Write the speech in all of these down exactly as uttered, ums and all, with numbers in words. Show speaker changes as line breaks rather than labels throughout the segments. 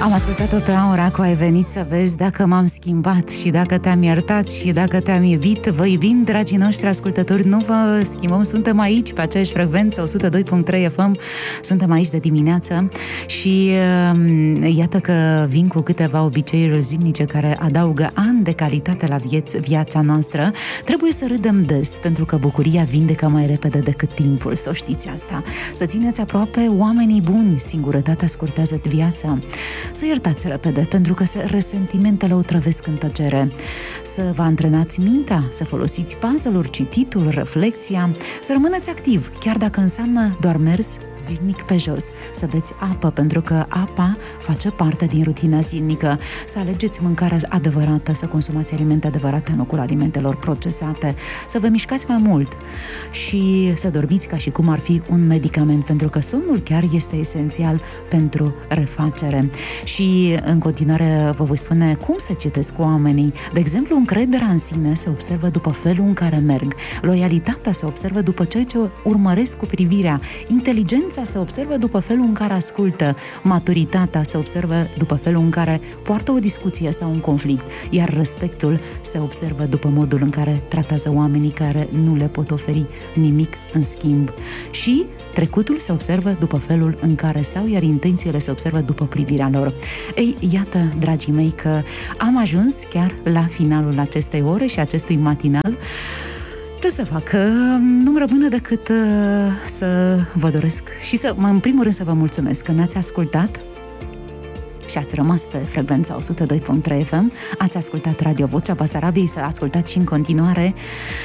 Am ascultat-o pe Aura cu Ai venit să vezi dacă m-am schimbat și dacă te-am iertat și dacă te-am iubit. Vă iubim, dragii noștri ascultători, nu vă schimbăm, suntem aici pe aceeași frecvență, o sută doi punct trei F M, suntem aici de dimineață și uh, iată că vin cu câteva obiceiuri zilnice care adaugă ani de calitate la vieț- viața noastră. Trebuie să râdem des, pentru că bucuria vindecă mai repede decât timpul, să știți asta. Să țineți aproape oamenii buni, singurătatea scurtează viața. Să iertați repede, pentru că resentimentele otrăvesc în tăcere. Să vă antrenați mintea, să folosiți puzzle-uri, cititul, reflexia, să rămâneți activ, chiar dacă înseamnă doar mers zilnic pe jos. Să beți apă, pentru că apa face parte din rutina zilnică. Să alegeți mâncarea adevărată, să consumați alimente adevărate în locul alimentelor procesate. Să vă mișcați mai mult și să dormiți ca și cum ar fi un medicament, pentru că somnul chiar este esențial pentru refacere. Și în continuare vă voi spune cum să citesc cu oamenii. De exemplu, încrederea în sine se observă după felul în care merg. Loialitatea se observă după ceea ce urmăresc cu privirea. Inteligența se observă după felul în care ascultă. Maturitatea se observă după felul în care poartă o discuție sau un conflict. Iar respectul se observă după modul în care tratează oamenii care nu le pot oferi nimic în schimb. Și trecutul se observă după felul în care stau, iar intențiile se observă după privirea lor. Ei, iată, dragii mei, că am ajuns chiar la finalul acestei ore și acestui matinal. Ce să fac? Nu-mi rămâne decât uh, să vă doresc și să, în primul rând, să vă mulțumesc că ne-ați ascultat și ați rămas pe frecvența o sută doi punct trei F M, ați ascultat Radio Vocea Basarabiei, să ascultați și în continuare.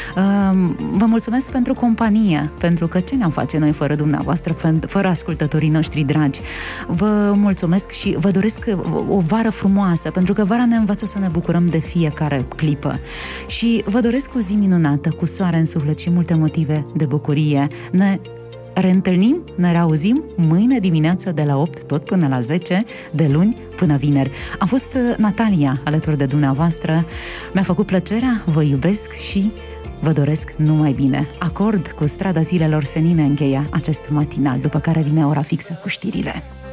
Vă mulțumesc pentru companie, pentru că ce ne-am face noi fără dumneavoastră, fără ascultătorii noștri dragi. Vă mulțumesc și vă doresc o vară frumoasă, pentru că vara ne învață să ne bucurăm de fiecare clipă. Și vă doresc o zi minunată, cu soare în suflet și multe motive de bucurie. Ne reîntâlnim, ne reauzim mâine dimineață de la opt tot până la zece, de luni până vineri. Am fost Natalia alături de dumneavoastră. Mi-a făcut plăcerea, vă iubesc și vă doresc numai bine. Acord cu Strada Zilelor Senine încheia acest matinal, după care vine ora fixă cu știrile.